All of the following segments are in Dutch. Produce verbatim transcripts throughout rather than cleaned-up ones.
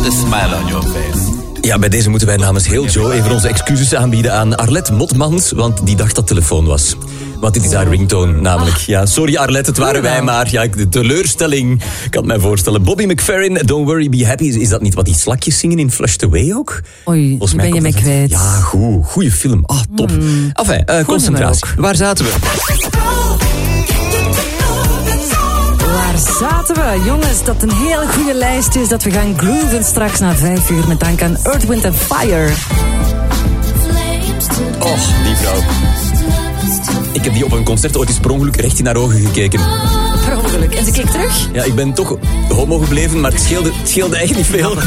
put a smile on your face. Ja, bij deze moeten wij namens heel Joe even onze excuses aanbieden aan Arlette Motmans, want die dacht dat het telefoon was. Want dit is haar ringtone, namelijk. Ja, sorry Arlette, het waren wij maar. Ja, de teleurstelling, ik kan het mij voorstellen. Bobby McFerrin, Don't Worry, Be Happy. Is dat niet wat die slakjes zingen in Flushed Away ook? Oei, die ben je mee kwijt. Ja, goed, goede film. Ah, top. Mm. Enfin, uh, concentratie. Waar zaten we? Waar zaten we? Jongens, dat een hele goede lijst is dat we gaan grooven straks na vijf uur met dank aan Earth, Wind and Fire. Och, die vrouw. Ik heb die op een concert ooit eens per ongeluk recht in haar ogen gekeken. Per ongeluk? En ze keek terug? Ja, ik ben toch homo gebleven, maar het scheelde, het scheelde echt niet veel.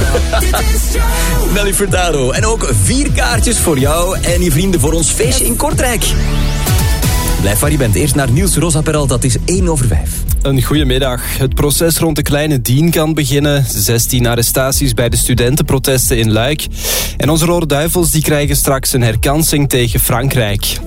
Nelly Furtado. En ook vier kaartjes voor jou en je vrienden voor ons feestje in Kortrijk. Blijf waar je bent. Eerst naar Niels Rosa Peralta. Het is één over vijf. Een goedemiddag. Het proces rond de kleine Dien kan beginnen. zestien arrestaties bij de studentenprotesten in Luik. En onze Rode Duivels die krijgen straks een herkansing tegen Frankrijk.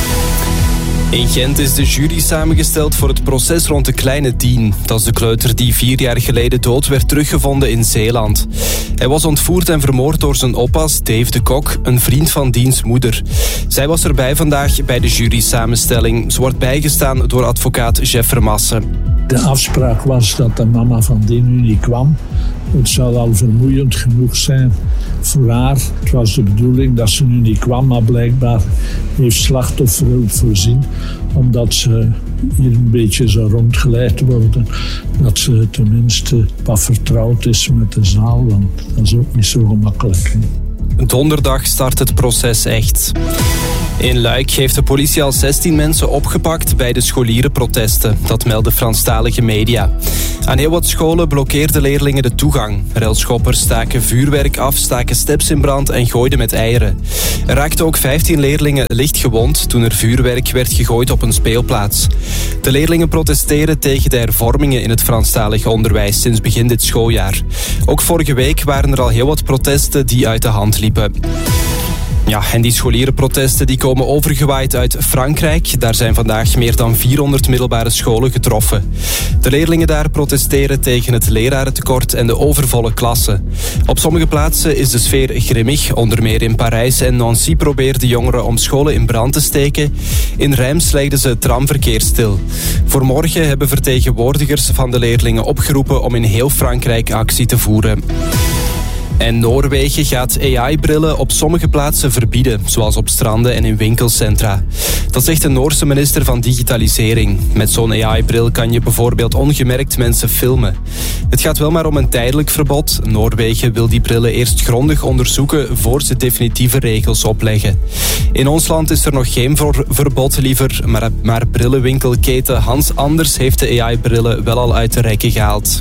In Gent is de jury samengesteld voor het proces rond de kleine Dien. Dat is de kleuter die vier jaar geleden dood werd teruggevonden in Zeeland. Hij was ontvoerd en vermoord door zijn oppas, Dave de Kok, een vriend van Diens moeder. Zij was erbij vandaag bij de jury-samenstelling. Ze wordt bijgestaan door advocaat Jeff Vermassen. De afspraak was dat de mama van Dien nu niet kwam. Het zou al vermoeiend genoeg zijn voor haar. Het was de bedoeling dat ze nu niet kwam, maar blijkbaar heeft slachtofferhulp voorzien. Omdat ze hier een beetje zou rondgeleid worden. Dat ze tenminste wat vertrouwd is met de zaal, want dat is ook niet zo gemakkelijk. Hè. Donderdag start het proces echt. In Luik heeft de politie al zestien mensen opgepakt bij de scholierenprotesten. Dat melden Franstalige media. Aan heel wat scholen blokkeerden leerlingen de toegang. Relschoppers staken vuurwerk af, staken steps in brand en gooiden met eieren. Er raakten ook vijftien leerlingen licht gewond toen er vuurwerk werd gegooid op een speelplaats. De leerlingen protesteren tegen de hervormingen in het Franstalig onderwijs sinds begin dit schooljaar. Ook vorige week waren er al heel wat protesten die uit de hand liepen. Ja, en die scholierenprotesten die komen overgewaaid uit Frankrijk. Daar zijn vandaag meer dan vierhonderd middelbare scholen getroffen. De leerlingen daar protesteren tegen het lerarentekort en de overvolle klassen. Op sommige plaatsen is de sfeer grimmig. Onder meer in Parijs en Nancy probeerden jongeren om scholen in brand te steken. In Reims legden ze het tramverkeer stil. Voor morgen hebben vertegenwoordigers van de leerlingen opgeroepen om in heel Frankrijk actie te voeren. En Noorwegen gaat A I-brillen op sommige plaatsen verbieden, zoals op stranden en in winkelcentra. Dat zegt de Noorse minister van Digitalisering. Met zo'n A I-bril kan je bijvoorbeeld ongemerkt mensen filmen. Het gaat wel maar om een tijdelijk verbod. Noorwegen wil die brillen eerst grondig onderzoeken voor ze definitieve regels opleggen. In ons land is er nog geen verbod liever, maar, maar brillenwinkelketen Hans Anders heeft de A I-brillen wel al uit de rekken gehaald.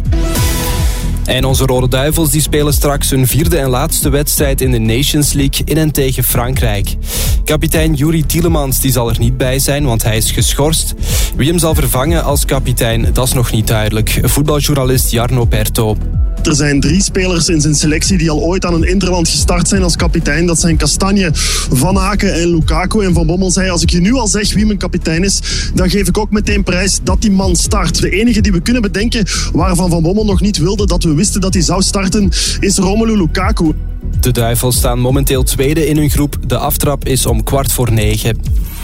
En onze Rode Duivels die spelen straks hun vierde en laatste wedstrijd in de Nations League in en tegen Frankrijk. Kapitein Yuri Tielemans die zal er niet bij zijn, want hij is geschorst. Wie hem zal vervangen als kapitein, dat is nog niet duidelijk. Voetbaljournalist Jarno Berto. Er zijn drie spelers in zijn selectie die al ooit aan een interland gestart zijn als kapitein. Dat zijn Kastanje, Van Aken en Lukaku. En Van Bommel zei, als ik je nu al zeg wie mijn kapitein is, dan geef ik ook meteen prijs dat die man start. De enige die we kunnen bedenken waarvan Van Bommel nog niet wilde dat we wisten dat hij zou starten, is Romelu Lukaku. De Duivels staan momenteel tweede in hun groep. De aftrap is om kwart voor negen.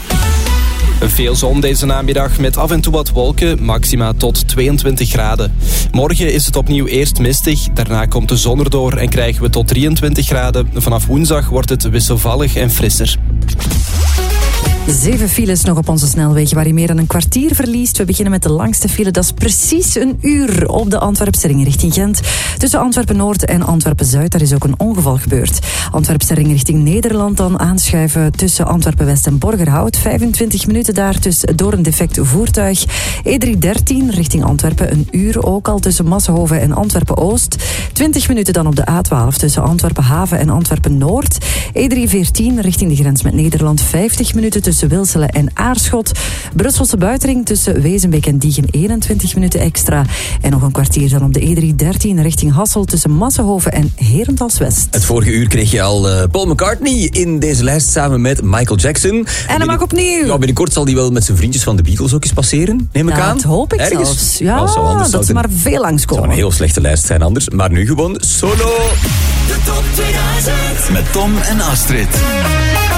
Veel zon deze namiddag met af en toe wat wolken, maxima tot tweeëntwintig graden. Morgen is het opnieuw eerst mistig, daarna komt de zon erdoor en krijgen we tot drieëntwintig graden. Vanaf woensdag wordt het wisselvallig en frisser. Zeven files nog op onze snelwegen waar je meer dan een kwartier verliest. We beginnen met de langste file. Dat is precies een uur op de Antwerpse ring richting Gent. Tussen Antwerpen-Noord en Antwerpen-Zuid. Daar is ook een ongeval gebeurd. Antwerpse ring richting Nederland dan aanschuiven tussen Antwerpen-West en Borgerhout. vijfentwintig minuten daar dus door een defect voertuig. E drie dertien richting Antwerpen. Een uur ook al tussen Massenhoven en Antwerpen-Oost. twintig minuten dan op de A twaalf tussen Antwerpen-Haven en Antwerpen-Noord. E drie veertien richting de grens met Nederland. vijftig minuten tussen tussen Wilselen en Aarschot. Brusselse buitenring tussen Wezenbeek en Diegen eenentwintig minuten extra. En nog een kwartier dan op de E drie dertien richting Hassel tussen Massenhoven en Herentals-West. Het vorige uur kreeg je al uh, Paul McCartnney in deze lijst samen met Michael Jackson. En dan mag opnieuw. Ja, binnenkort zal die wel met zijn vriendjes van de Beatles ook eens passeren, neem ik ja, aan. Dat hoop ik Ergens. zelfs. Ja, oh, zo, dat ze maar veel langskomen. Het zou een heel slechte lijst zijn anders. Maar nu nu gewoon solo. De top tweeduizend. Met Tom en Astrid.